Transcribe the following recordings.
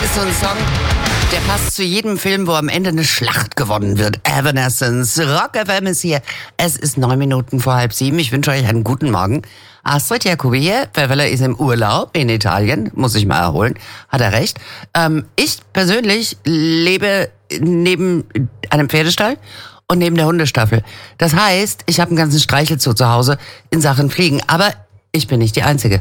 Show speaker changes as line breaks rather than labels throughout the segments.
ist so ein Song, der passt zu jedem Film, wo am Ende eine Schlacht gewonnen wird. Evanescence, Rock FM ist hier. Es ist 9 Minuten vor 6:30. Ich wünsche euch einen guten Morgen. Astrid Jacobi hier. Pfefferle ist im Urlaub in Italien. Muss sich mal erholen. Hat er recht. Ich persönlich lebe neben einem Pferdestall und neben der Hundestaffel. Das heißt, ich habe einen ganzen Streichelzoo zu Hause in Sachen Fliegen. Aber ich bin nicht die Einzige.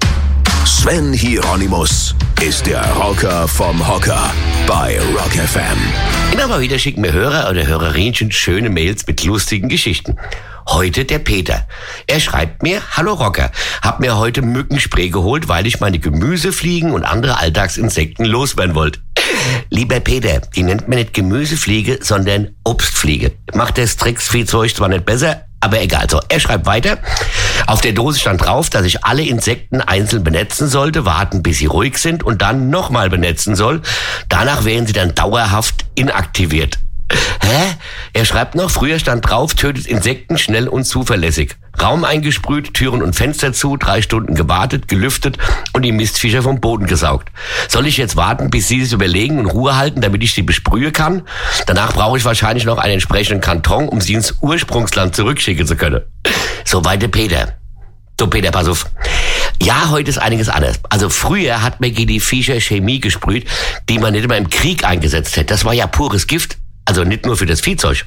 Sven Hieronymus ist der Rocker vom Hocker bei Rock FM.
Immer mal wieder schicken mir Hörer oder Hörerinnen schöne Mails mit lustigen Geschichten. Heute der Peter. Er schreibt mir: Hallo Rocker, hab mir heute Mückenspray geholt, weil ich meine Gemüsefliegen und andere Alltagsinsekten loswerden wollte. Lieber Peter, die nennt man nicht Gemüsefliege, sondern Obstfliege. Macht das Tricksviehzeug zwar nicht besser, aber egal. So, er schreibt weiter. Auf der Dose stand drauf, dass ich alle Insekten einzeln benetzen sollte, warten bis sie ruhig sind und dann nochmal benetzen soll. Danach wären sie dann dauerhaft inaktiviert. Hä? Er schreibt noch, früher stand drauf, tötet Insekten schnell und zuverlässig. Raum eingesprüht, Türen und Fenster zu, 3 Stunden gewartet, gelüftet und die Mistviecher vom Boden gesaugt. Soll ich jetzt warten, bis sie sich überlegen und Ruhe halten, damit ich sie besprühen kann? Danach brauche ich wahrscheinlich noch einen entsprechenden Karton, um sie ins Ursprungsland zurückschicken zu können. So weiter Peter. So Peter, pass auf. Ja, heute ist einiges anders. Also früher hat man gegen die Viecher Chemie gesprüht, die man nicht immer im Krieg eingesetzt hätte. Das war ja pures Gift. Also nicht nur für das Viehzeug.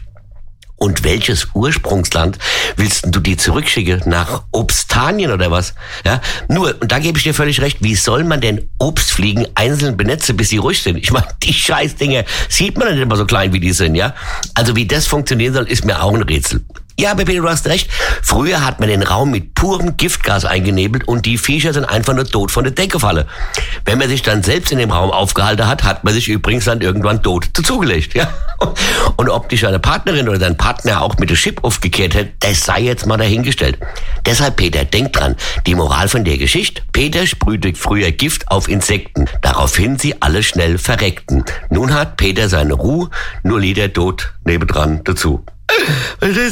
Und welches Ursprungsland willst du die zurückschicken? Nach Obstanien oder was? Ja, nur, und da gebe ich dir völlig recht, wie soll man denn Obstfliegen einzeln benetzen, bis sie ruhig sind? Ich meine, die Scheißdinger sieht man nicht immer so klein, wie die sind, ja? Also wie das funktionieren soll, ist mir auch ein Rätsel. Ja, aber Peter, du hast recht. Früher hat man den Raum mit purem Giftgas eingenebelt und die Viecher sind einfach nur tot von der Decke gefallen. Wenn man sich dann selbst in dem Raum aufgehalten hat, hat man sich übrigens dann irgendwann tot dazugelegt, ja. Und ob dich deine Partnerin oder dein Partner auch mit dem Chip aufgekehrt hätte, das sei jetzt mal dahingestellt. Deshalb, Peter, denk dran, die Moral von der Geschichte: Peter sprühte früher Gift auf Insekten, daraufhin sie alle schnell verreckten. Nun hat Peter seine Ruhe, nur Lieder tot nebendran dazu.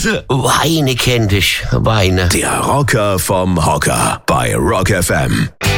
Weine kennt dich, Weine.
Der Rocker vom Hocker bei Rock FM.